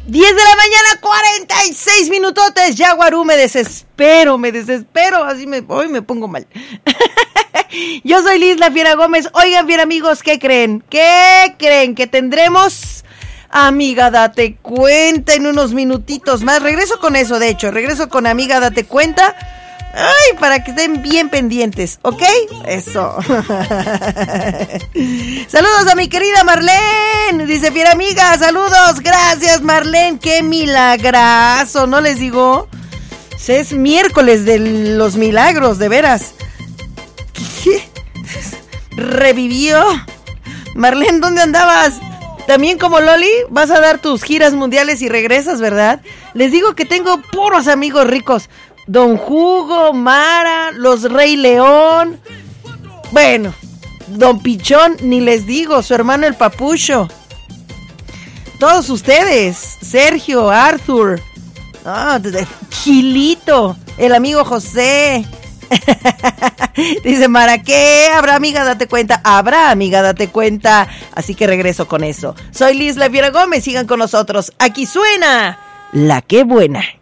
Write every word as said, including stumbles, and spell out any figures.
diez de la mañana, cuarenta y seis minutotes. Ya, Guarú, me desespero, me desespero. Así me, hoy me pongo mal. Yo soy Liz, la Fiera Gómez. Oigan, bien amigos, ¿qué creen? ¿Qué creen? Que tendremos... Amiga, date cuenta en unos minutitos más. Regreso con eso, de hecho. Regreso con Amiga, date cuenta. Ay, para que estén bien pendientes, ¿ok? Eso. Saludos a mi querida Marlene. Dice, Fiera amiga, saludos. Gracias, Marlene. Qué milagrazo, ¿no les digo? Es miércoles de los milagros, de veras. ¿Qué? ¿Revivió? Marlene, ¿dónde andabas? También como Loli, vas a dar tus giras mundiales y regresas, ¿verdad? Les digo que tengo puros amigos ricos. Don Hugo, Mara, los Rey León. Bueno, Don Pichón, ni les digo, su hermano el Papucho. Todos ustedes, Sergio, Arthur, oh, Gilito, el amigo José. Dice Mara, ¿qué? ¿Habrá, amiga? Date cuenta. Habrá, amiga, date cuenta. Así que regreso con eso. Soy Liz, la Fiera Gómez. Sigan con nosotros. Aquí suena La Qué Buena.